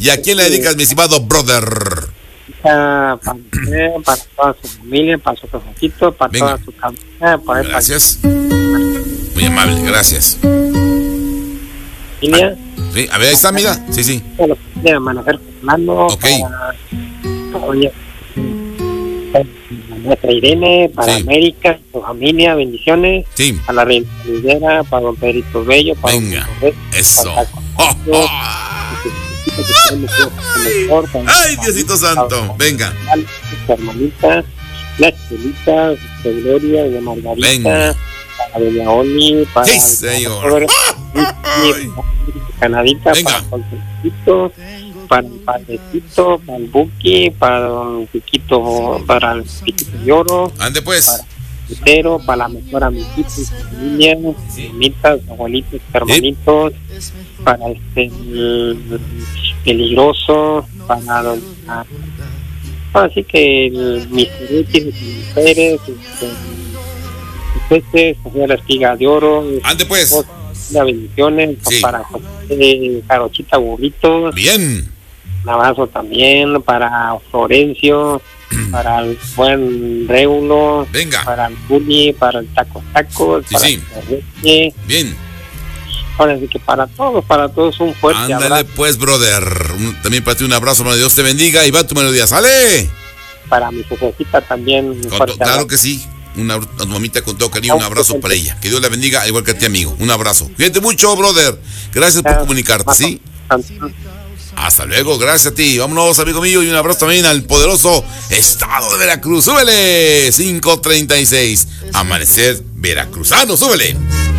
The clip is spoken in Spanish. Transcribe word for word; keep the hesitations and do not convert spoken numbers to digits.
¿Y a quién le dedicas, mi estimado brother? Para usted, para toda su familia, para su cafecito, para Venga. toda su familia. Para Gracias. Muy amable, gracias. familia. Sí, a ver, ahí está, mira. Sí, sí. Para la familia de Amanecer Fernando. Ok. Para, oye, para nuestra Irene, para Sí. América, su familia, bendiciones. Sí. A la Reina Rivera, para don Pedrito Bello, para don Venga. Pedro, Eso. para Oh, oh. Ay, Diosito Santo. Venga. Su hermanita, las chelitas, de Gloria, de Margarita, Venga. para doña Oli, para Sí, señor. Canadita, Venga. para Concepcito, para el Padrecito, para el Buki, para don Piquito, para el Piquito de Oro, Ande pues. para el Petero, para la mejor amiguita, su familia, mamitas, abuelitos, hermanitos, para este el peligroso, para don así que el mister X, Pérez, este, señora Espiga de Oro, Ande pues. las bendiciones, Sí. para José Jarochita Burrito, Bien. un abrazo también para Florencio, para el buen Réulo, Venga. para el Bully, para el Taco Tacos, Sí, para sí. el Ferreche. Bien. Ahora sí que para todos, para todos un fuerte Ándale abrazo. pues, brother. Un- también para ti un abrazo, hermano. Dios te bendiga. Y va tu melodía. ¡Sale! Para mi jefecita también un Con to- fuerte claro abrazo. que sí. Una, a tu mamita con todo cariño, un abrazo para ella. Que Dios la bendiga, igual que a ti, amigo. Un abrazo. Cuídate mucho, brother. Gracias por comunicarte, ¿sí? Hasta luego, gracias a ti. Vámonos, amigo mío, y un abrazo también al poderoso estado de Veracruz. ¡Súbele! cinco treinta y seis. Amanecer veracruzano, súbele.